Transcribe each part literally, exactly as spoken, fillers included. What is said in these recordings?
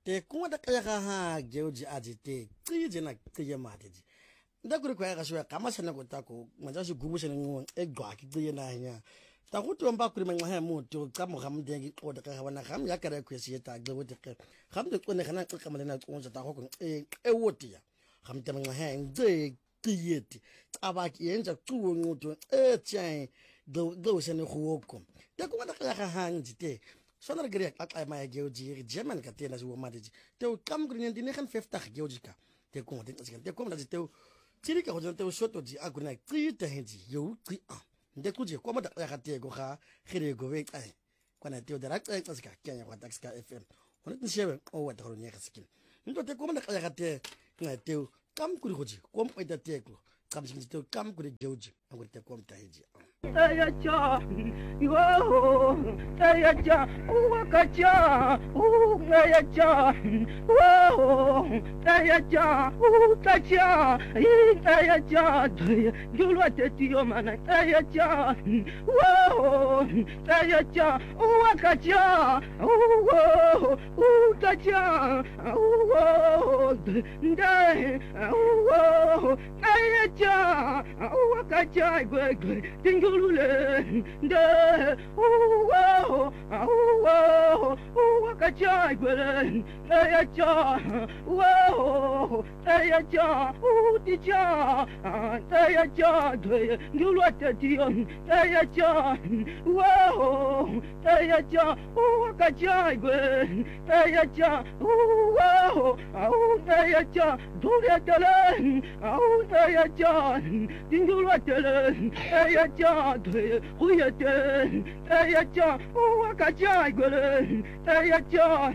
te kuma da kaya ka ha geoji aji te tije na tije matiji nda kuri kwa ga shwa kama sana ko tako manja shi gubu shene ngo e gwa ki tije na nya ta ku to mba kuri mangwa ha mu to ka mo ham de ko da ka wana kham ya kare ku shi ta gwa de ka kham de ko ne khana ka mala na ko ta ko e e woti ya kham te mangwa ha nde tiyeti aba ki enja tu ngo to e tjai do do shene go ko te kuma da kaya ka ha njite sonar gre ka ma geoji german ka tena zo matiji te kam green din kan fifty geoji ka te ko te te ko na te tiri ka ho te shoto ji aguna ti te henji yo ti a nde ku je ko ma da ka te go ga gire go we ai kwana te da ka ka ska kenya kwa tax ka fm hono tin shebe o wa da ro nya ka skin ndo te ko ma da ka te na te kam kuri ho ji ko ma da te ko kam sin te kam kuri geoji agura te ko ta henji Ayacha, yo, ayacha, uwakacha, ayacha, wo, ayacha, utacha, ayacha, yulwa tetio mana, ayacha, wo, ayacha, uwakacha, wo, utacha, wo, ndai, wo, ayacha, uwakacha, gwe gwe, tingu lule nde uwo uwo uwo kacha gwele ya cha uwo ya cha uticha ya cha de ngulwa tetio ya cha uwo ya cha uwo kacha gwele ya cha uwo ya cha dole tele ya cha tingulwa tele ya cha Uyate, Tayacha, Wakacha, Tayacha,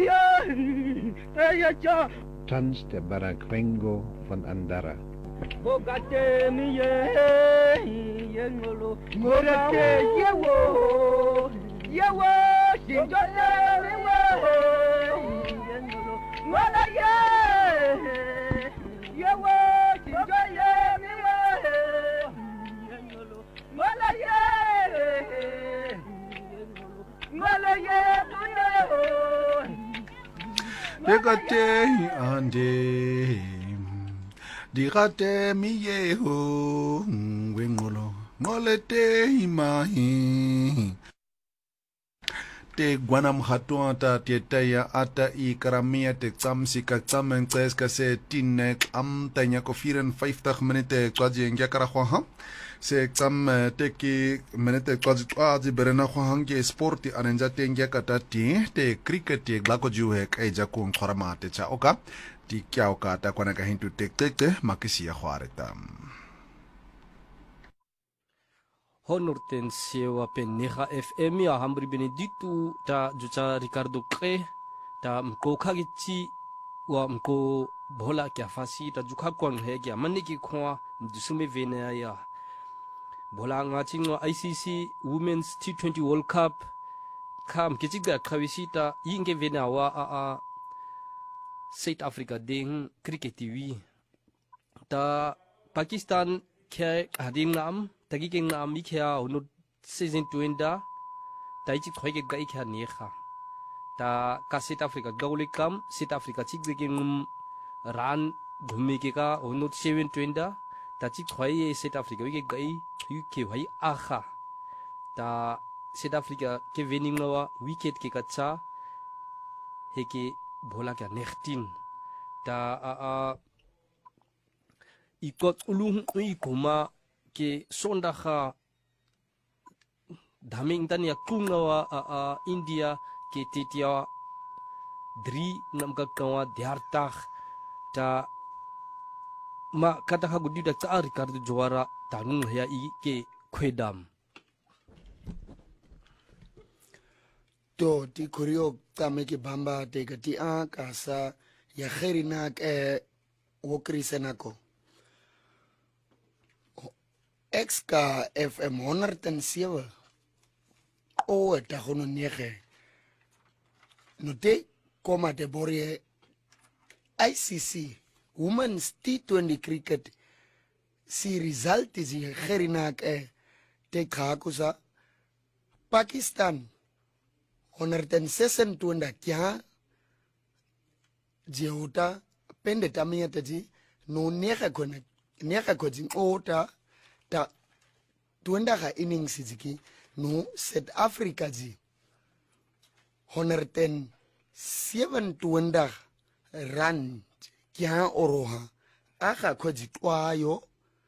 Tayacha. Tanz der Barranquengo von Andara. Bogate miye, yengolo, Bogate yewo, yewo, shinjole yewo, yengolo, Mola ye, yewo, shinjole yewo. Malaye, malaye, Dekate ande, dirate miyeho, wengolo, ngolete imahi. Te guanam hatuanta tietaya ata I karamia te tsamsi ka tsamen tseska se tinek am tanya ko vierenvijftig minute kwaji ngyakara khwaha. Se tsam teki minute kwaji kwaji berena khwahange sporti anenja tengya katati te cricket te glako juhe kaija ku nkhorama te cha oka ti kya oka ta kwana ka hintu tek tek te makisi ya khwareta. Honorten sewa penneha F M ya hambri benedictu ta jucha Ricardo Kre ta mko kagichi wa mko bola kya fasi ta jukha kon he kya manne ki khwa dusume vena ya bola nga chingwa I C C Women's T twenty World Cup kam kichiga khawisi ta yinge vena wa a a South Africa ding cricket T V ta Pakistan kya hadin nam tagi ke ngam mi kya onu season twenda tai chi khoi ke gai kya ni kha ta ka South Africa gawli kam South Africa chi ge ngum ran ghumi ke ka onu seven twenda ta chi khoi South Africa ke gai yu ke bhai a kha ta South Africa ke winning wa wicket ke ka cha he ke bhola kya nechtin ta a a ikot ulung i kuma ke sonda kha dhaming tan ya kungawa a a India ke titia dri namka kawa dyartak ta ma kata kha gudi da ta Ricardo Jawara tanung ya I ke khwedam to ti kurio tame ke bamba te ka ti a kasa ya kherina ke wokrisenako Exka F M honderd en zeven. O ta gono nege. No te koma te borie I C C Women's T twenty Cricket si result is gerinak e te kakusa Pakistan honderd zesentwintig jaar Jeuta pende tamia taji no neka kona neka koji ota ta tuenda ka innings jiki no South Africa ji honderd seven tuenda rand kya oroha aka koji kwayo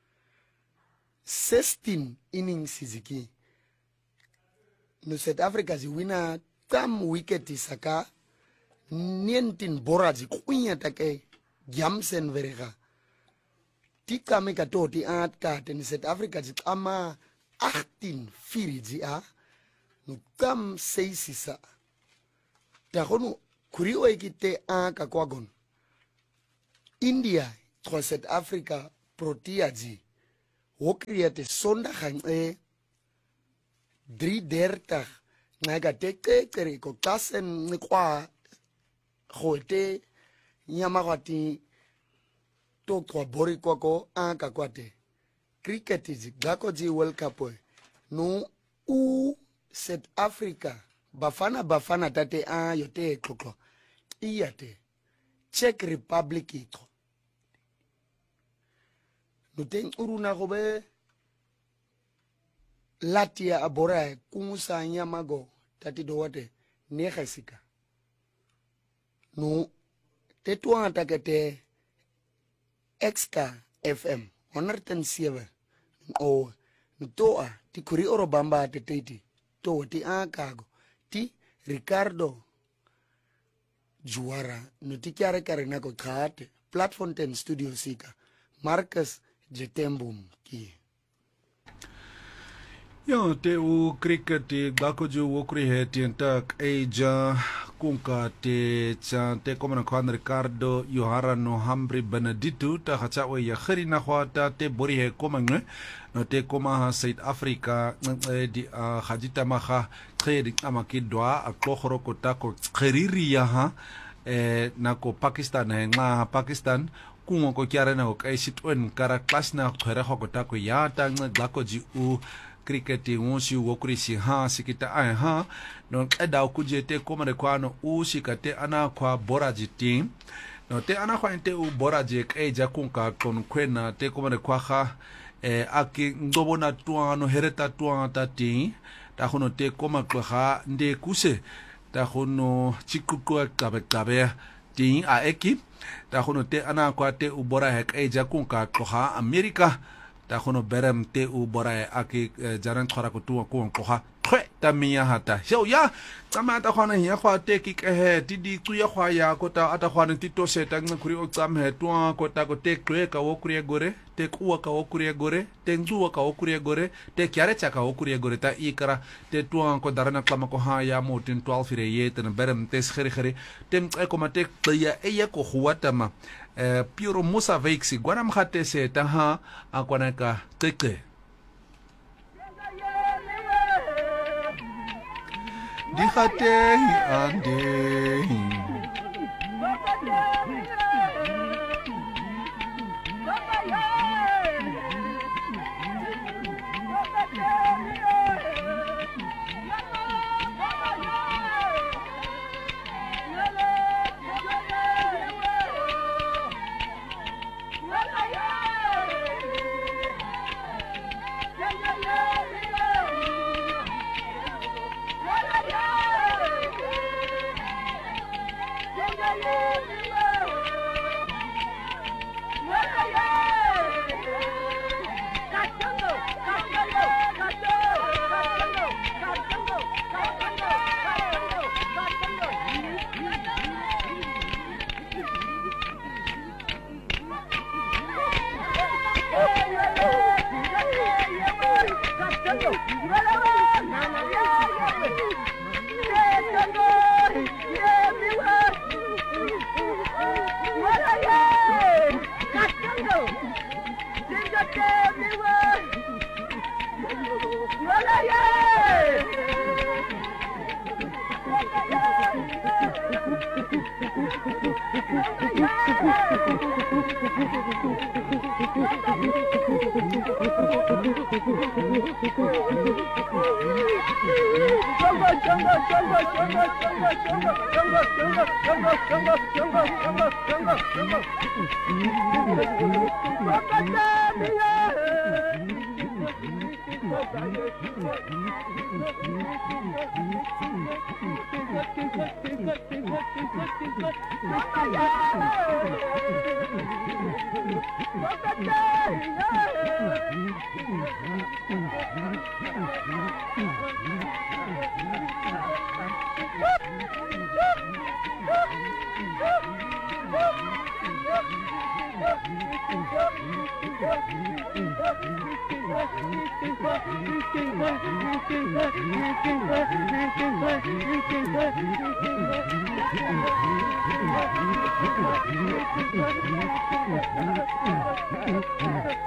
sixteen innings jiki no South Africa ji wina tam wicket isaka nineteen boraji kunya take Jamsen verega tika me katoti at ka in South Africa ji ama eighteen firiji a no tam seisisa ta gono kuri o ekite a ka kwagon India tro South Africa protea ji wo create sonda gang e drie dertig ngaga teke kere ko tasen kwa khote nyamagati to kwa bori kwako anka kwate cricket ji gako ji World Cup no u South Africa bafana bafana tate a yote kloko iyate Czech Republic ito no ten uruna gobe Latia abora kumusa nyamago tati do wate nekhasika no tetua atakete Exka F M one hundred seven o toa ti kuri oro bamba te titi to ti akago ti Ricardo Juara no ti kyare kare na ko khate platform ten studio sika Marcus Jetembum ki Ja, te u cricket te glako ju wokri he tientak eja kunka te chan te komana kwan Ricardo Johara no Hambri Benedito ta hacha we ya khari na khwata te bori he komangwe no te koma South Africa di khajita maha kheri amaki dwa aklokhoro kota ko khiriri ya ha e na ko Pakistan he nga Pakistan kungo ko kyare na ko kaisit on kara class na khore khokota ko ya ta glako ji u cricket ngosi wokuri si ha sikita ai ha no eda kujete komare kwano u sikate ana kwa boraji team no te ana kwa inte u boraji eja kunka kon kwena te komare kwa ha e aki ndobona tuano hereta tuana tati ta hono te koma kwa nde kuse ta hono chikuku kabe kabe ti a eki ta hono te ana kwa te u bora hek eja kunka kwa America ta hono berem te u bora aki jaran khara ko tu ko ko ha khwe ta miya hata so ya tama ta khona ya khwa te ki ke he ti di tu ya khwa ya ko ta ata khwana ti to se ta ngkuri o tsam he tu ko ta ko te kwe ka wo kuri gore te ku ka wo kuri gore te ndu ka wo kuri gore te kyare cha ka wo kuri gore ta ikara te tu ko darana klama ko ha ya mo tin twelve re ye te berem te khiri khiri tem ko ma te ya e ya ko khwata ma Uh, Puro Musa Veiksi, Guanam Hate se taha aquanaca teke. Dihate ande. Come on, Thank you.